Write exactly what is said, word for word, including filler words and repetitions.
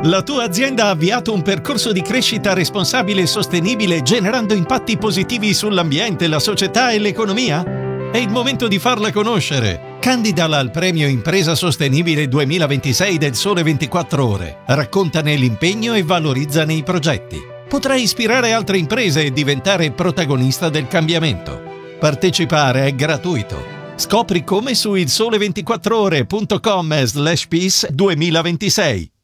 La tua azienda ha avviato un percorso di crescita responsabile e sostenibile generando impatti positivi sull'ambiente, la società e l'economia? È il momento di farla conoscere. Candidala al premio Impresa Sostenibile duemilaventisei del Sole ventiquattro Ore. Raccontane l'impegno e valorizzane i progetti. Potrai ispirare altre imprese e diventare protagonista del cambiamento. Partecipare è gratuito. Scopri come su il sole ventiquattro ore punto com slash peace duemilaventisei.